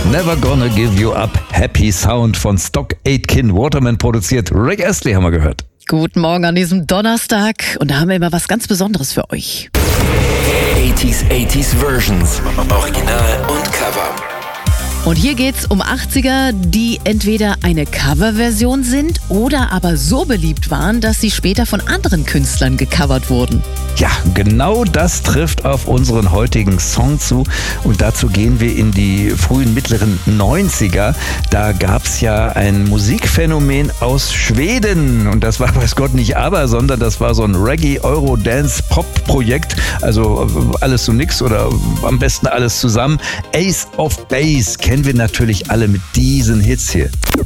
Never Gonna Give You Up, Happy Sound von Stock Aitken Waterman produziert. Rick Astley haben wir gehört. Guten Morgen an diesem Donnerstag und da haben wir immer was ganz Besonderes für euch. 80s Versions. Original und Cover. Und hier geht's um 80er, die entweder eine Coverversion sind oder aber so beliebt waren, dass sie später von anderen Künstlern gecovert wurden. Ja, genau das trifft auf unseren heutigen Song zu. Und dazu gehen wir in die frühen, mittleren 90er. Da gab's ja ein Musikphänomen aus Schweden. Und das war, weiß Gott, nicht aber, sondern das war so ein Reggae-Euro-Dance-Pop-Projekt. Also alles so nix oder am besten alles zusammen. Ace of Base kennen wir natürlich alle mit diesen Hits hier.